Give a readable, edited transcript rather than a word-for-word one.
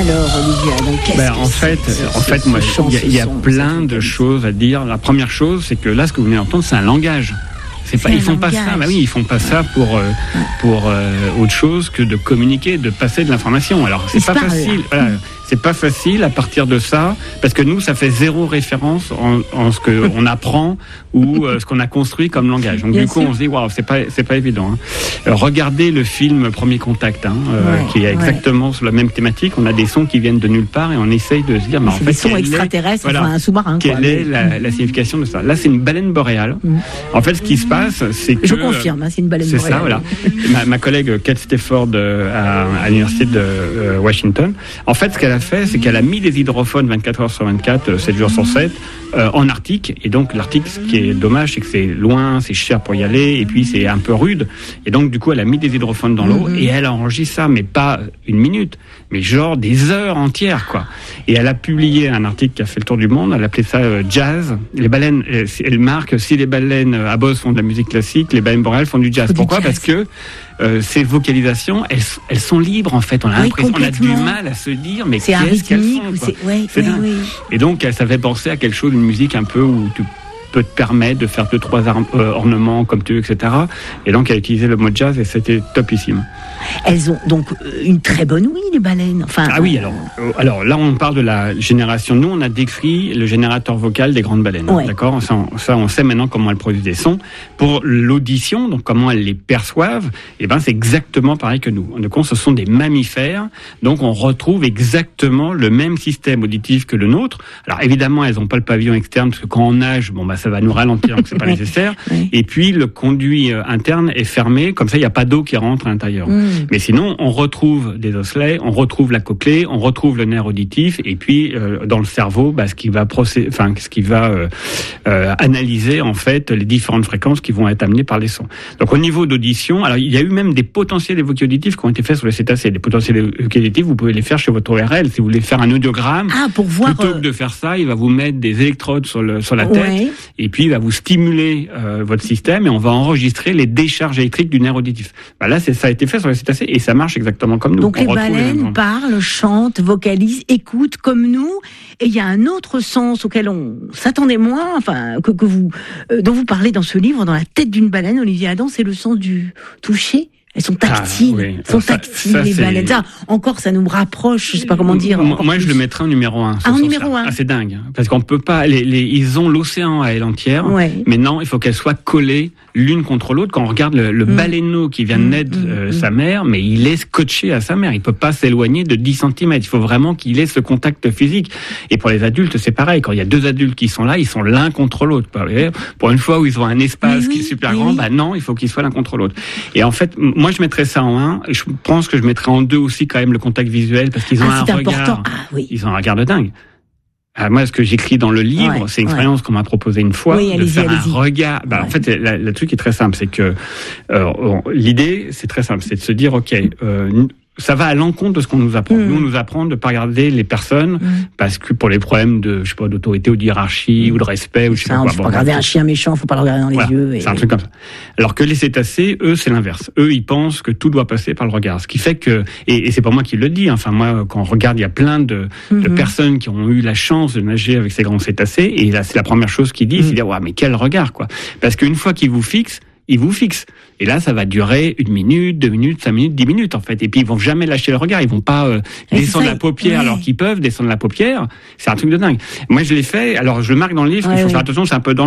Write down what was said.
Alors, Olivier Adam, qu'est-ce que en fait, moi, il y a plein de choses à dire. La première chose, c'est que là, ce que vous venez d'entendre, c'est un langage. Ils font pas ça. Bah oui, ils font pas ça pour autre chose que de communiquer, de passer de l'information. Alors c'est pas facile. Voilà, c'est pas facile à partir de ça, parce que nous, ça fait zéro référence en ce que on apprend ou ce qu'on a construit comme langage. Donc du coup, on se dit waouh, c'est pas évident. Regardez le film Premier Contact, qui est exactement sur la même thématique. On a des sons qui viennent de nulle part et on essaye de se dire, mais en fait, des sons extraterrestres, un sous-marin. Quelle est la signification de ça ? Là, c'est une baleine boréale. En fait, ce qui se passe, c'est que... Je confirme, c'est une baleine boréale. C'est ça, voilà. ma collègue Kate Stafford à l'université de Washington, en fait, ce qu'elle a fait, c'est qu'elle a mis des hydrophones 24 heures sur 24, 7 jours sur 7, en Arctique. Et donc, l'Arctique, ce qui est dommage, c'est que c'est loin, c'est cher pour y aller, et puis c'est un peu rude. Et donc, du coup, elle a mis des hydrophones dans l'eau, et elle a enregistré ça, mais pas une minute, mais genre des heures entières, quoi. Et elle a publié un article qui a fait le tour du monde, elle appelait ça jazz. Les baleines, elle marque, si les baleines à bosse font de la musique classique, les baleines boréales font du jazz. Pourquoi ? Parce que ces vocalisations, elles sont libres, en fait. On a l'impression, on a du mal à se dire, mais qu'est-ce qu'elles sont, quoi. C'est dingue. Et donc, ça fait penser à quelque chose, une musique un peu où tu peux te permettre de faire 2-3 ornements comme tu veux, etc. Et donc, elle a utilisé le mot jazz et c'était topissime. Elles ont donc une très bonne ouïe, les baleines. Ah oui, alors là, on parle de la génération. Nous, on a décrit le générateur vocal des grandes baleines. Ouais. D'accord ? Ça, on sait maintenant comment elles produisent des sons. Pour l'audition, donc comment elles les perçoivent, c'est exactement pareil que nous. Donc, ce sont des mammifères. Donc, on retrouve exactement le même système auditif que le nôtre. Alors, évidemment, elles n'ont pas le pavillon externe parce que quand on nage, ça va nous ralentir, donc c'est pas nécessaire. Et puis, le conduit interne est fermé. Comme ça, il n'y a pas d'eau qui rentre à l'intérieur. Mais sinon, on retrouve des osselets, on retrouve la cochlée, on retrouve le nerf auditif, et puis dans le cerveau, ce qui va analyser en fait les différentes fréquences qui vont être amenées par les sons. Donc au niveau d'audition, alors il y a eu même des potentiels évoqués auditifs qui ont été faits sur les cétacés. Des potentiels évoqués auditifs, vous pouvez les faire chez votre ORL. Si vous voulez faire un audiogramme, pour voir, plutôt que de faire ça, il va vous mettre des électrodes sur la tête, et puis il va vous stimuler votre système, et on va enregistrer les décharges électriques du nerf auditif. Là, ça a été fait sur les cétacés, et ça marche exactement comme nous. Donc les baleines parlent, chantent, vocalisent, écoutent comme nous. Et il y a un autre sens auquel on s'attendait moins, dont vous parlez dans ce livre, dans la tête d'une baleine, Olivier Adam, c'est le sens du toucher. Elles sont tactiles, les baleines. Ça, encore, ça nous rapproche, je sais pas comment dire. Moi, je le mettrais en numéro 1. En numéro 1. C'est dingue. Parce qu'on peut pas, ils ont l'océan à elle entière. Mais non, il faut qu'elles soient collées l'une contre l'autre. Quand on regarde le baleineau qui vient de naître sa mère, mais il est scotché à sa mère. Il peut pas s'éloigner de 10 cm. Il faut vraiment qu'il ait ce contact physique. Et pour les adultes, c'est pareil. Quand il y a 2 adultes qui sont là, ils sont l'un contre l'autre. Pour une fois où ils ont un espace qui est super grand, non, il faut qu'ils soient l'un contre l'autre. Et en fait, moi, je mettrais ça en 1. Je pense que je mettrais en 2 aussi quand même le contact visuel, parce qu'ils ont un regard. Ils ont un regard de dingue. Moi, ce que j'écris dans le livre, c'est une expérience qu'on m'a proposée une fois, de faire un regard. En fait, le truc est très simple, c'est que l'idée, c'est très simple, c'est de se dire, ça va à l'encontre de ce qu'on nous apprend. Nous, on nous apprend de pas regarder les personnes parce que pour les problèmes d'autorité ou de hiérarchie ou de respect ou je sais pas quoi. Faut pas regarder un chien méchant, faut pas le regarder dans les yeux. C'est un truc comme ça. Alors que les cétacés, eux, c'est l'inverse. Eux, ils pensent que tout doit passer par le regard. Ce qui fait que, et c'est pas moi qui le dis, moi, quand on regarde, il y a plein de personnes qui ont eu la chance de nager avec ces grands cétacés, et là, c'est la première chose qu'ils disent, c'est dire, mais quel regard, quoi. Parce qu'une fois qu'ils vous fixent, ils vous fixent. Et là, ça va durer 1 minute, 2 minutes, 5 minutes, 10 minutes, en fait. Et puis, ils vont jamais lâcher le regard. Ils vont pas descendre la paupière alors qu'ils peuvent descendre la paupière. C'est un truc de dingue. Moi, je l'ai fait. Alors, je le marque dans le livre. Il faut faire attention. C'est un peu